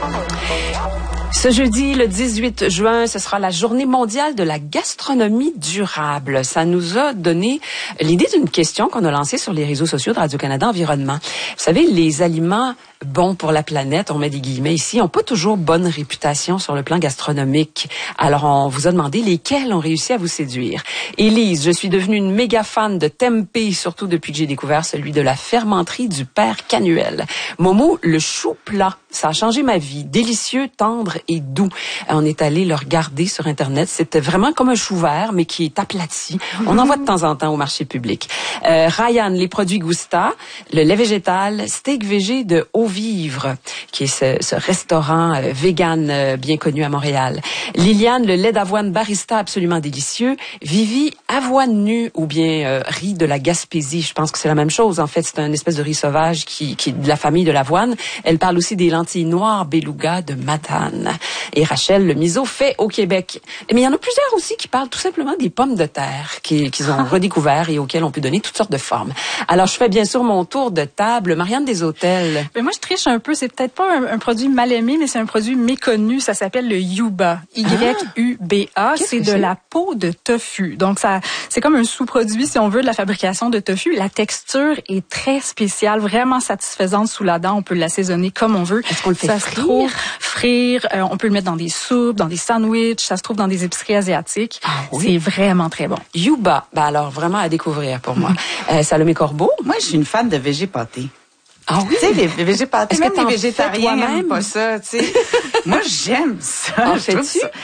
Ce jeudi, le 18 juin, ce sera la journée mondiale de la gastronomie durable. Ça nous a donné l'idée d'une question qu'on a lancée sur les réseaux sociaux de Radio-Canada Environnement. Vous savez, les aliments bons pour la planète, on met des guillemets ici, n'ont pas toujours bonne réputation sur le plan gastronomique. Alors, on vous a demandé lesquels ont réussi à vous séduire. Élise, je suis devenue une méga fan de tempeh, surtout depuis que j'ai découvert celui de la fermenterie du Père Canuel. Momo, le chou plat, ça a changé ma vie. Délicieux, tendre et doux. On est allé le regarder sur Internet. C'était vraiment comme un chou vert, mais qui est aplati. On en voit de temps en temps au marché public. Ryan, les produits Gousta, le lait végétal, steak végé de Haut-Vivre, qui est ce restaurant vegan bien connu à Montréal. Liliane, le lait d'avoine barista absolument délicieux. Vivi, avoine nue ou bien riz de la Gaspésie. Je pense que c'est la même chose. En fait, c'est une espèce de riz sauvage qui est de la famille de l'avoine. Elle parle aussi des lentilles noires beluga de Matane. Et Rachel, le miso fait au Québec. Mais il y en a plusieurs aussi qui parlent tout simplement des pommes de terre qu'ils ont redécouvert et auxquelles on peut donner toutes sortes de formes. Alors, je fais bien sûr mon tour de table. Marianne des Hôtels. Mais moi, je triche un peu. C'est peut-être pas un produit mal aimé, mais c'est un produit méconnu. Ça s'appelle le Yuba. Y-U-B-A. C'est de la peau de tofu. Donc, c'est comme un sous-produit, si on veut, de la fabrication de tofu. La texture est très spéciale, vraiment satisfaisante sous la dent. On peut l'assaisonner comme on veut. Est-ce qu'on le fait frire? On peut le mettre dans des soupes, dans des sandwichs. Ça se trouve dans des épiceries asiatiques. Ah, oui? C'est vraiment très bon. Yuba. Ben alors, vraiment à découvrir pour moi. Salomé Corbeau? Moi, je suis une fan de végé-pâté. Ah oui? Tu sais, les végé-pâtés, même les végétariens n'aiment pas ça, tu sais. Moi, j'aime ça. En fais-tu?